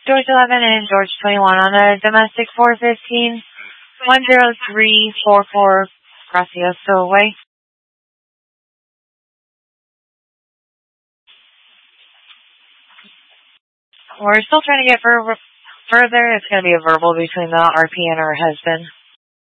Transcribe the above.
George 11 and George 21 on a domestic 415, 10344 Gracioso Way. We're still trying to get further. It's going to be a verbal between the RP and her husband.